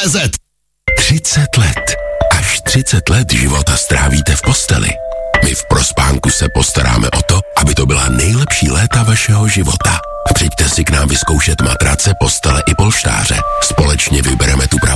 CZ. 30 let. Až 30 let života strávíte v posteli. My v Prospánku se postaráme o to, aby to byla nejlepší léta vašeho života. Přijďte si k nám vyzkoušet matrace, postele i polštáře. Společně vybereme tu pravou